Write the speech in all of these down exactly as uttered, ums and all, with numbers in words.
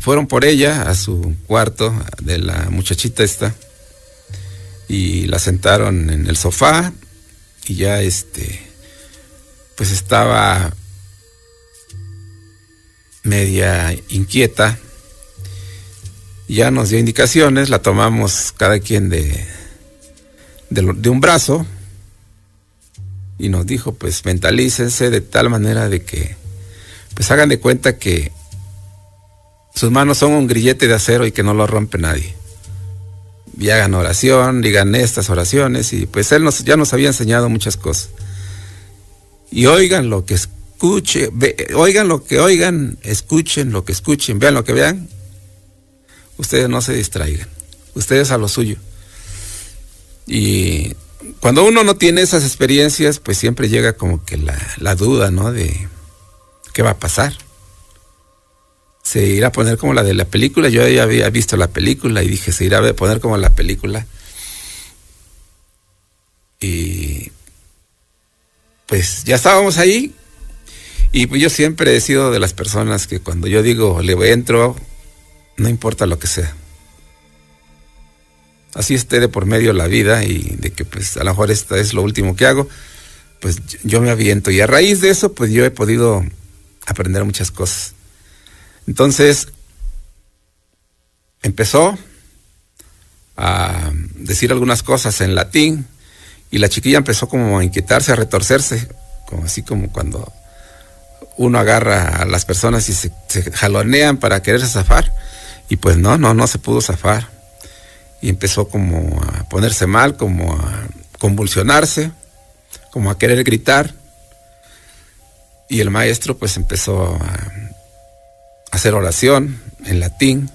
fueron por ella a su cuarto de la muchachita esta y la sentaron en el sofá y ya este pues estaba media inquieta. Ya nos dio indicaciones, la tomamos cada quien de, de, de un brazo y nos dijo, pues mentalícense de tal manera de que pues hagan de cuenta que sus manos son un grillete de acero y que no lo rompe nadie. Y hagan oración, digan estas oraciones, y pues él nos, ya nos había enseñado muchas cosas. Y oigan lo que escuchen, ve, oigan lo que oigan, escuchen lo que escuchen, vean lo que vean. Ustedes no se distraigan, ustedes a lo suyo. Y cuando uno no tiene esas experiencias, pues siempre llega como que la, la duda, ¿no? De qué va a pasar. Se irá a poner como la de la película. Yo ya había visto la película y dije, se irá a poner como la película. Y pues ya estábamos ahí. Y pues yo siempre he sido de las personas que cuando yo digo, le entro, no importa lo que sea. Así esté de por medio la vida y de que pues a lo mejor esta es lo último que hago, pues yo me aviento. Y a raíz de eso, pues yo he podido aprender muchas cosas. Entonces, empezó a decir algunas cosas en latín y la chiquilla empezó como a inquietarse, a retorcerse, como así como cuando uno agarra a las personas y se, se jalonean para quererse zafar. Y pues no, no, no se pudo zafar. Y empezó como a ponerse mal, como a convulsionarse, como a querer gritar. Y el maestro pues empezó a hacer oración en latín,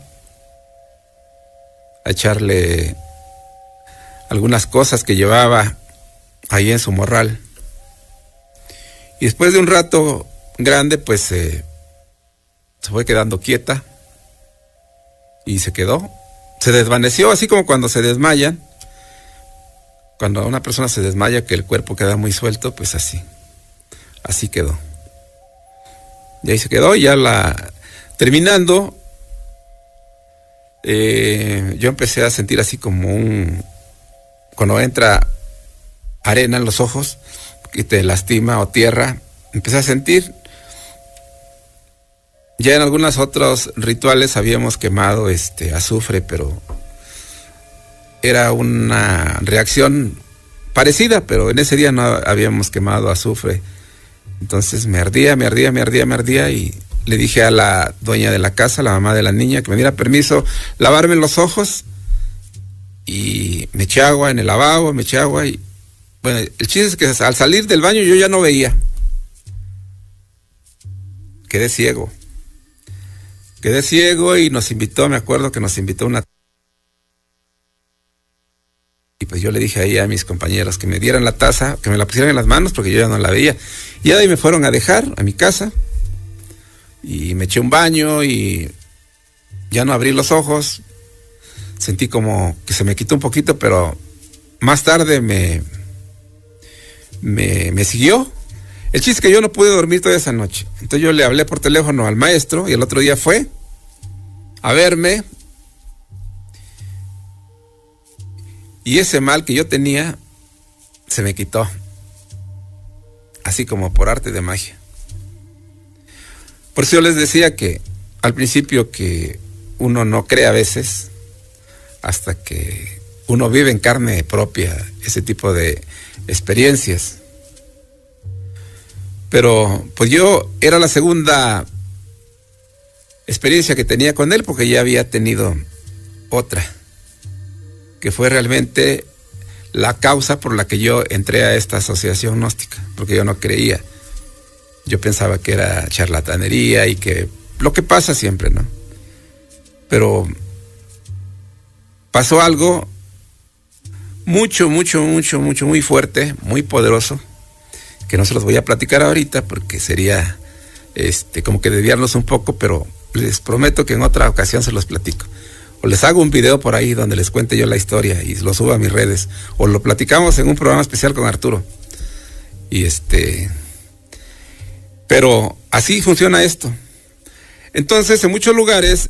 a echarle algunas cosas que llevaba ahí en su morral. Y después de un rato grande, pues eh, se fue quedando quieta y se quedó, se desvaneció, así como cuando se desmayan, cuando una persona se desmaya, que el cuerpo queda muy suelto, pues así, así quedó. Y ahí se quedó, y ya la terminando, eh, yo empecé a sentir así como un, cuando entra arena en los ojos, que te lastima, o tierra, empecé a sentir. Ya en algunos otros rituales habíamos quemado este azufre, pero era una reacción parecida, pero en ese día no habíamos quemado azufre. Entonces me ardía, me ardía, me ardía, me ardía, y le dije a la dueña de la casa, la mamá de la niña, que me diera permiso lavarme los ojos, y me eché agua en el lavabo, me eché agua, y bueno, el chiste es que al salir del baño yo ya no veía. Quedé ciego. Quedé ciego y nos invitó, me acuerdo que nos invitó una... Y pues yo le dije ahí a mis compañeros que me dieran la taza, que me la pusieran en las manos, porque yo ya no la veía. Y de ahí me fueron a dejar a mi casa, y me eché un baño, y ya no abrí los ojos. Sentí como que se me quitó un poquito, pero más tarde me, me, me siguió. El chiste es que yo no pude dormir toda esa noche. Entonces yo le hablé por teléfono al maestro, y el otro día fue a verme. Y ese mal que yo tenía se me quitó, así como por arte de magia. Por eso yo les decía que al principio que uno no cree a veces, hasta que uno vive en carne propia ese tipo de experiencias. Pero pues yo era la segunda experiencia que tenía con él, porque ya había tenido otra, que fue realmente la causa por la que yo entré a esta asociación gnóstica, porque yo no creía. Yo pensaba que era charlatanería y que lo que pasa siempre, ¿no? Pero pasó algo mucho, mucho, mucho, mucho, muy fuerte, muy poderoso, que no se los voy a platicar ahorita porque sería este como que desviarnos un poco, pero les prometo que en otra ocasión se los platico. O les hago un video por ahí donde les cuente yo la historia y lo subo a mis redes, o lo platicamos en un programa especial con Arturo. Y este, pero así funciona esto. Entonces, en muchos lugares